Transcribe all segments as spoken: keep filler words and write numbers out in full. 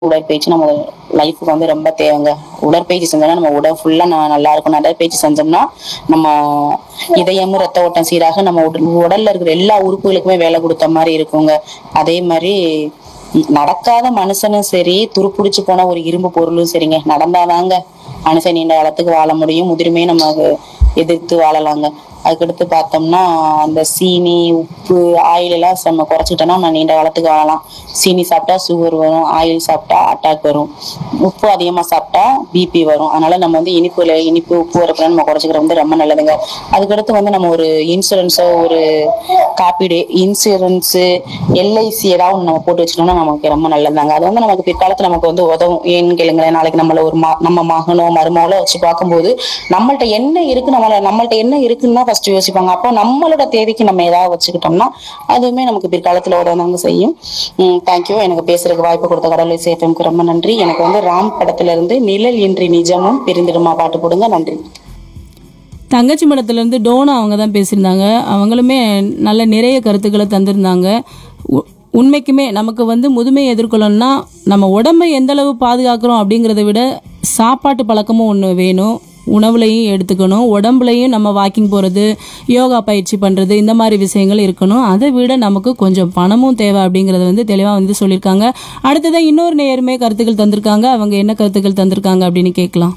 உடற்பயிற்சி நம்ம லைஃபுக்கு வந்து ரொம்ப தேவைங்க. உடற்பயிற்சி செஞ்சோம்னா நம்ம உடல் ஃபுல்லா நல்லா இருக்கும். நடைப்பயிற்சி செஞ்சோம்னா நம்ம இதயமும் ரத்த ஓட்டம் சீராக நம்ம உடல் உடல்ல இருக்கிற எல்லா உறுப்புகளுக்குமே வேலை கொடுத்த மாதிரி இருக்குங்க. அதே மாதிரி நடக்காத மனுஷனும் சரி, துருப்பிடிச்சு போன ஒரு இரும்பு பொருளும் சரிங்க, நடந்தாதாங்க மனுஷன் நீண்ட காலத்துக்கு வாழ முடியும். முதுமையை நம்ம எதிர்த்து வாழலாங்க. அதுக்கடுத்து பார்த்தோம்னா அந்த சீனி, உப்பு, ஆயில் எல்லாம் நம்ம குறைச்சிக்கிட்டோம்னா நம்ம நீண்ட காலத்துக்கு வாழலாம். சீனி சாப்பிட்டா சுகர் வரும், ஆயில் சாப்பிட்டா அட்டாக் வரும், உப்பு அதிகமாக சாப்பிட்டா பிபி வரும். அதனால நம்ம வந்து இனிப்புல இனிப்பு உப்பு வரப்பெல்லாம் நம்ம குறைச்சிக்கிறது வந்து ரொம்ப நல்லதுங்க. அதுக்கடுத்து வந்து நம்ம ஒரு இன்சூரன்ஸோ ஒரு காப்பீடு இன்சூரன்ஸு எல்ஐசி ஏதாவது ஒன்று நம்ம போட்டு வச்சுட்டோம்னா நமக்கு ரொம்ப நல்லதாங்க. அது வந்து நமக்கு பிற்காலத்தில் நமக்கு வந்து உதவும். ஏன்னு கேளுங்களேன், நாளைக்கு நம்மள ஒரு மா நம்ம மகனோ மருமகளோ வச்சு பார்க்கும்போது நம்மள்ட்ட என்ன இருக்கு, நம்மள நம்மள்ட்ட என்ன இருக்குன்னு ஃபர்ஸ்ட் யோசிப்பாங்க. அப்போ நம்மளோட தேவைக்கு நம்ம ஏதாவது வச்சுக்கிட்டோம்னா அதுவுமே நமக்கு பிற்காலத்துல உதவதாங்க செய்யும். உம் தேங்க்யூ. எனக்கு பேசுறதுக்கு வாய்ப்பு கொடுத்த கடவுளை சேஃபம்க்கு ரொம்ப நன்றி. எனக்கு வந்து ராம் படத்துல இருந்து நிழல் இன்றி நிஜமும் பிரிந்திடுமா பாட்டு போடுங்க. நன்றி. தங்கச்சி மடத்துலேருந்து டோனா அவங்க தான் பேசியிருந்தாங்க. அவங்களுமே நல்ல நிறைய கருத்துக்களை தந்திருந்தாங்க. உ- உண்மைக்குமே நமக்கு வந்து முதுமையை எதிர்கொள்ளணும்னா நம்ம உடம்பை எந்த அளவு பாதுகாக்கிறோம் அப்படிங்கிறத விட சாப்பாட்டு பழக்கமும் ஒன்று வேணும். உணவுலையும் எடுத்துக்கணும், உடம்புலையும் நம்ம வாக்கிங் போகிறது, யோகா பயிற்சி பண்ணுறது, இந்த மாதிரி விஷயங்கள் இருக்கணும். அதை விட நமக்கு கொஞ்சம் பணமும் தேவை அப்படிங்கிறத வந்து தெளிவாக வந்து சொல்லியிருக்காங்க. அடுத்ததான் இன்னொரு நேயருமே கருத்துக்கள் தந்திருக்காங்க. அவங்க என்ன கருத்துக்கள் தந்திருக்காங்க அப்படின்னு கேட்கலாம்.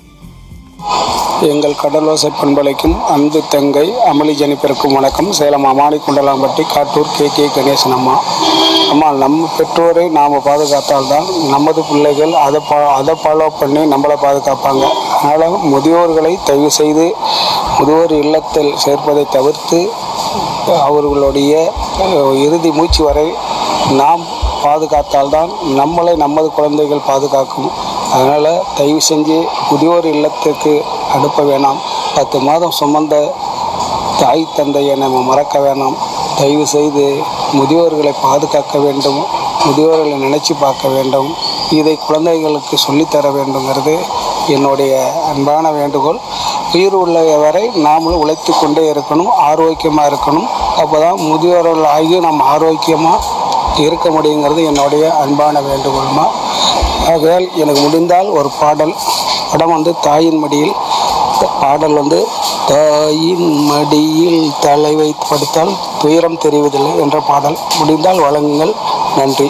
எங்கள் கடலோசை பண்பலைக்கும் அன்பு தங்கை அமளி ஜெனிப்பருக்கும் வணக்கம். சேலம் அமானி குண்டலாம்பட்டி காட்டூர் கே கே கணேசன் அம்மா. அம்மா, நம்ம பெற்றோரை நாம் பாதுகாத்தால்தான் நமது பிள்ளைகள் அதை பா அதை ஃபாலோ பண்ணி நம்மளை பாதுகாப்பாங்க. அதனால் முதியோர்களை தயவு செய்து முதியோர் இல்லத்தில் சேர்ப்பதை தவிர்த்து அவர்களுடைய அஹ், இறுதி மூச்சு வரை நாம் பாதுகாத்தால்தான் நம்மளை நமது குழந்தைகள் பாதுகாக்கும். அதனால் தயவு செஞ்சு முதியோர் இல்லத்துக்கு அனுப்ப வேணாம். பத்து மாதம் சுமந்த தாய் தந்தையை நம்ம மறக்க வேணாம். தயவு செய்து முதியோர்களை பாதுகாக்க வேண்டும், முதியோர்களை நினைச்சு பார்க்க வேண்டும். இதை குழந்தைகளுக்கு சொல்லித்தர வேண்டுங்கிறது என்னுடைய அன்பான வேண்டுகோள். உயிர் உள்ள வரை நாமளும் உழைத்து கொண்டே இருக்கணும், ஆரோக்கியமாக இருக்கணும். அப்போ தான் முதியோர்கள் ஆகி நம்ம ஆரோக்கியமாக இருக்க முடியுங்கிறது என்னுடைய அன்பான வேண்டுகோள்மா. ஆகையால் எனக்கு முடிந்தால் ஒரு பாடல், படம் வந்து தாயின் மடியில், பாடல் வந்து தாயின் மடியில் தலை வைத்து படுத்தால் துயரம் தெரிவதில்லை என்ற பாடல் முடிந்தால் வழங்குங்கள். நன்றி.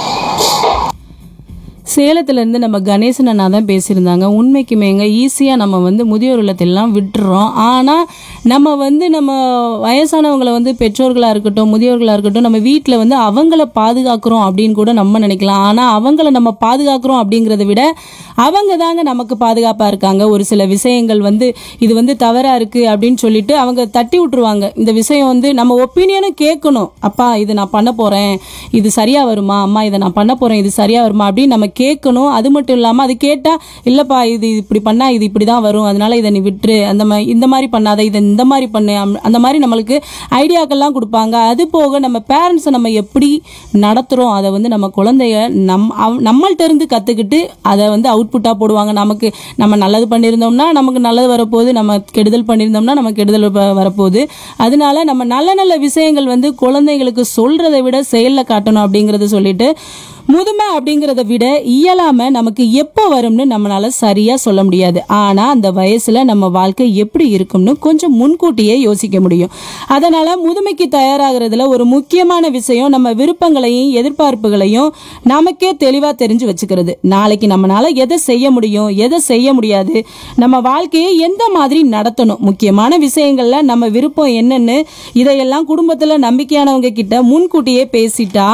சேலத்துலேருந்து நம்ம கணேசன் அண்ணா தான் பேசியிருந்தாங்க. உண்மைக்குமேங்க ஈஸியாக நம்ம வந்து முதியோர் இல்லத்தெல்லாம் விட்டுறோம். ஆனால் நம்ம வந்து நம்ம வயசானவங்களை வந்து பெற்றோர்களாக இருக்கட்டும், முதியோர்களாக இருக்கட்டும், நம்ம வீட்டில் வந்து அவங்கள பாதுகாக்கிறோம் அப்படின்னு கூட நம்ம நினைக்கலாம். ஆனால் அவங்கள நம்ம பாதுகாக்கிறோம் அப்படிங்கிறத விட அவங்க தாங்க நமக்கு பாதுகாப்பாக இருக்காங்க. ஒரு சில விஷயங்கள் வந்து இது வந்து தவறாக இருக்குது அப்படின்னு சொல்லிட்டு அவங்க தட்டி விட்டுருவாங்க. இந்த விஷயம் வந்து நம்ம ஒப்பீனியனும் கேட்கணும். அப்பா இது நான் பண்ண போகிறேன், இது சரியாக வருமா, அம்மா இதை நான் பண்ண போகிறேன், இது சரியாக வருமா அப்படின்னு நம்ம கேட்கணும். அது மட்டும் இல்லாமல் அது கேட்டால் இல்லைப்பா இது இப்படி பண்ணால் இது இப்படி தான் வரும், அதனால இதை நீ விட்டுரு, அந்த மாதிரி இந்த மாதிரி பண்ணாத, இதை இந்த மாதிரி பண்ணு, அம்- அந்த மாதிரி நம்மளுக்கு ஐடியாக்கள்லாம் கொடுப்பாங்க. அது போக நம்ம பேரண்ட்ஸை நம்ம எப்படி நடத்துகிறோம் அதை வந்து நம்ம குழந்தைய நம் அவ- நம்மள்ட்ட இருந்து கற்றுக்கிட்டு அதை வந்து அவுட்புட்டாக போடுவாங்க. நமக்கு நம்ம நல்லது பண்ணியிருந்தோம்னா நமக்கு நல்லது வரப்போகுது, நம்ம கெடுதல் பண்ணியிருந்தோம்னா நமக்கு கெடுதல் வ- வரப்போகுது. அதனால நம்ம நல்ல நல்ல விஷயங்கள் வந்து குழந்தைங்களுக்கு சொல்கிறத விட செயலில் காட்டணும் அப்படிங்கிறத சொல்லிட்டு, முதுமை அப்படிங்கிறத விட இயலாம நமக்கு எப்போ வரும்னு நம்மளால சரியா சொல்ல முடியாது. ஆனா அந்த வயசுல நம்ம வாழ்க்கை எப்படி இருக்கும்னு கொஞ்சம் முன்கூட்டியே யோசிக்க முடியும். அதனால முதுமைக்கு தயாராகிறதுல ஒரு முக்கியமான விஷயம் நம்ம விருப்பங்களையும் எதிர்பார்ப்புகளையும் நமக்கே தெளிவா தெரிஞ்சு வச்சுக்கிறது. நாளைக்கு நம்மளால எதை செய்ய முடியும், எதை செய்ய முடியாது, நம்ம வாழ்க்கையை எந்த மாதிரி நடத்தணும், முக்கியமான விஷயங்கள்ல நம்ம விருப்பம் என்னன்னு இதையெல்லாம் குடும்பத்துல நம்பிக்கையானவங்க கிட்ட முன்கூட்டியே பேசிட்டா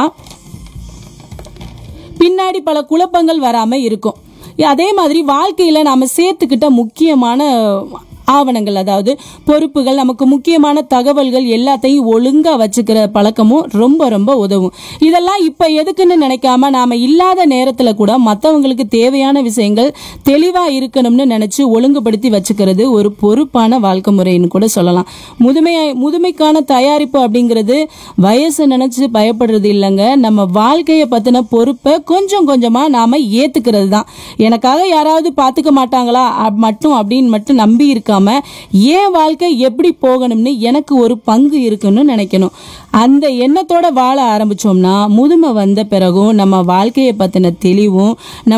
பின்னாடி பல குழப்பங்கள் வராம இருக்கும். அதே மாதிரி வாழ்க்கையில நாம சேர்த்துக்கிட்ட முக்கியமான ஆவணங்கள், அதாவது பொறுப்புகள், நமக்கு முக்கியமான தகவல்கள் எல்லாத்தையும் ஒழுங்கா வச்சுக்கிற பழக்கமும் ரொம்ப ரொம்ப உதவும். இதெல்லாம் இப்ப எதுக்குன்னு நினைக்காம நாம இல்லாத நேரத்துல கூட மற்றவங்களுக்கு தேவையான விஷயங்கள் தெளிவா இருக்கணும்னு நினைச்சு ஒழுங்குபடுத்தி வச்சுக்கிறது ஒரு பொறுப்பான வாழ்க்கை முறைன்னு கூட சொல்லலாம். முதுமை முதுமைக்கான தயாரிப்பு அப்படிங்கிறது வயசு நினைச்சு பயப்படுறது இல்லைங்க. நம்ம வாழ்க்கையை பத்தின பொறுப்பை கொஞ்சம் கொஞ்சமா நாம ஏத்துக்கிறது தான். எனக்காக யாராவது பாத்துக்க மாட்டாங்களா அப்~ மட்டும் அப்படின்னு மட்டும் நம்பி இருக்காம யோசிக்காம என் வாழ்க்கை எப்படி போகணும்னு எனக்கு ஒரு பங்கு இருக்குன்னு நினைக்கணும். அந்த எண்ணத்தோட வாழ ஆரம்பிச்சோம்னா முதுமை வந்த பிறகும் நம்ம வாழ்க்கையை பத்தின தெளிவும் நம்ம